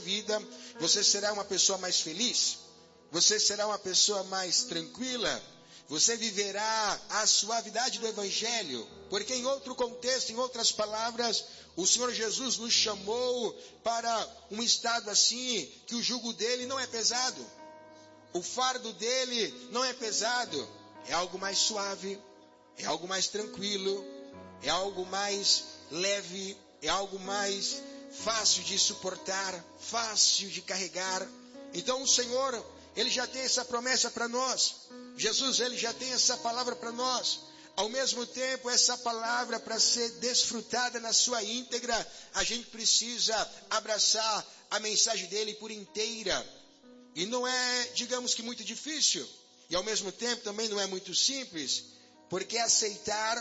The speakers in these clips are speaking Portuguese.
vida, você será uma pessoa mais feliz, você será uma pessoa mais tranquila, você viverá a suavidade do Evangelho, porque em outro contexto, em outras palavras, o Senhor Jesus nos chamou para um estado assim, que o jugo dele não é pesado, o fardo dele não é pesado, é algo mais suave, é algo mais tranquilo, é algo mais leve, é algo mais fácil de suportar, fácil de carregar. Então o Senhor, Ele já tem essa promessa para nós. Jesus, Ele já tem essa palavra para nós. Ao mesmo tempo, essa palavra, para ser desfrutada na sua íntegra, a gente precisa abraçar a mensagem dEle por inteira. E não é, digamos que muito difícil, e ao mesmo tempo também não é muito simples, porque aceitar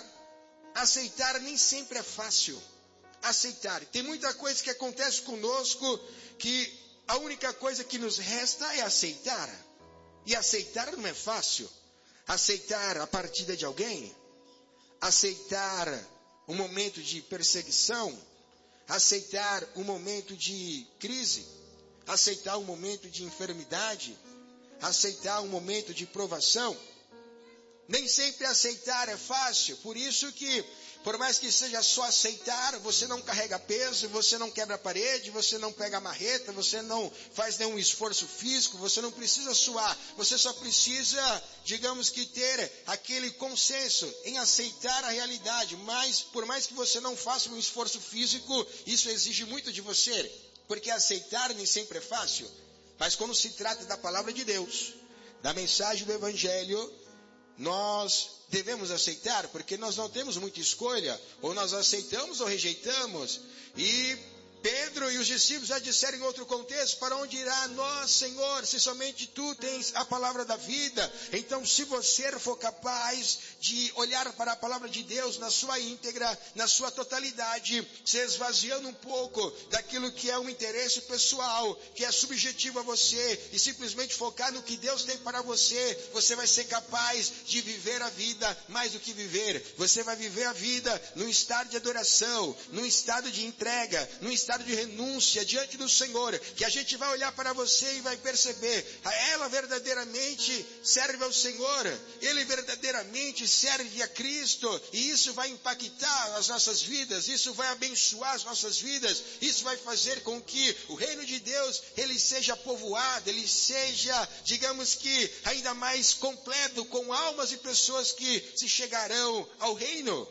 nem sempre é fácil. Aceitar. Tem muita coisa que acontece conosco que a única coisa que nos resta é aceitar. E aceitar não é fácil. Aceitar a partida de alguém, aceitar um momento de perseguição, aceitar um momento de crise, aceitar um momento de enfermidade, aceitar um momento de provação. Nem sempre aceitar é fácil, por isso que, por mais que seja só aceitar, você não carrega peso, você não quebra a parede, você não pega a marreta, você não faz nenhum esforço físico, você não precisa suar, você só precisa, digamos que ter aquele consenso em aceitar a realidade, mas por mais que você não faça um esforço físico, isso exige muito de você, porque aceitar nem sempre é fácil, mas quando se trata da palavra de Deus, da mensagem do Evangelho, nós devemos aceitar, porque nós não temos muita escolha, ou nós aceitamos ou rejeitamos. E Pedro e os discípulos já disseram em outro contexto: para onde irá nós, Senhor, se somente Tu tens a palavra da vida? Então, se você for capaz de olhar para a palavra de Deus na sua íntegra, na sua totalidade, se esvaziando um pouco daquilo que é um interesse pessoal, que é subjetivo a você, e simplesmente focar no que Deus tem para você, você vai ser capaz de viver a vida mais do que viver. Você vai viver a vida num estado de adoração, num estado de entrega, num estado de renúncia diante do Senhor, que a gente vai olhar para você e vai perceber: ela verdadeiramente serve ao Senhor, ele verdadeiramente serve a Cristo, e isso vai impactar as nossas vidas, isso vai abençoar as nossas vidas, isso vai fazer com que o reino de Deus, ele seja povoado, ele seja, digamos que, ainda mais completo, com almas e pessoas que se chegarão ao reino.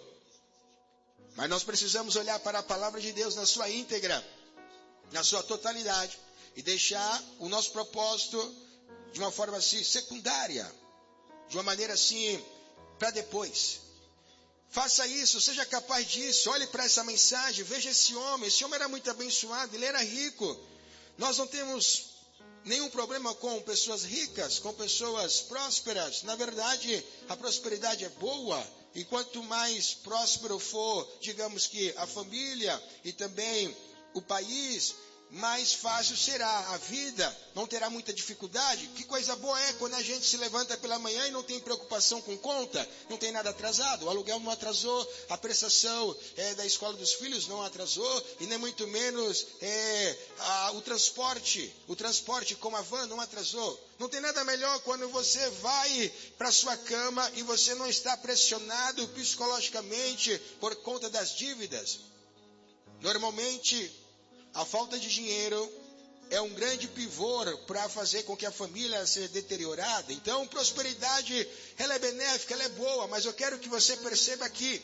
Mas nós precisamos olhar para a palavra de Deus na sua íntegra, na sua totalidade, e deixar o nosso propósito de uma forma assim secundária, de uma maneira assim para depois. Faça isso, seja capaz disso, olhe para essa mensagem, veja esse homem era muito abençoado, ele era rico. Nós não temos nenhum problema com pessoas ricas, com pessoas prósperas. Na verdade, a prosperidade é boa, e quanto mais próspero for, digamos que a família e também o país, mais fácil será a vida, não terá muita dificuldade. Que coisa boa é quando a gente se levanta pela manhã e não tem preocupação com conta, não tem nada atrasado, o aluguel não atrasou, a prestação da escola dos filhos não atrasou, e nem muito menos o transporte com a van não atrasou. Não tem nada melhor quando você vai para sua cama e você não está pressionado psicologicamente por conta das dívidas. Normalmente, a falta de dinheiro é um grande pivô para fazer com que a família seja deteriorada. Então, prosperidade, ela é benéfica, ela é boa, mas eu quero que você perceba que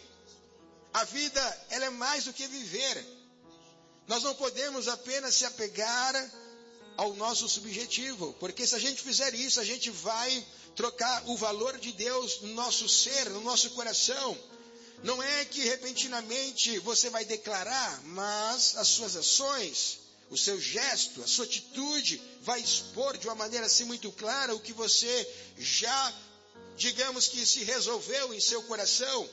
a vida, ela é mais do que viver. Nós não podemos apenas se apegar ao nosso subjetivo, porque se a gente fizer isso, a gente vai trocar o valor de Deus no nosso ser, no nosso coração. Não é que repentinamente você vai declarar, mas as suas ações, o seu gesto, a sua atitude vai expor de uma maneira assim muito clara o que você já, digamos que se resolveu em seu coração.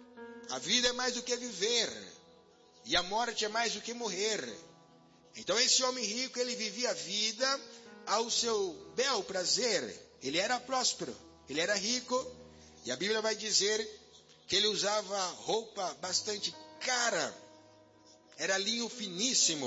A vida é mais do que viver, e a morte é mais do que morrer. Então esse homem rico, ele vivia a vida ao seu bel prazer. Ele era próspero, ele era rico, e a Bíblia vai dizer que ele usava roupa bastante cara, era linho finíssimo.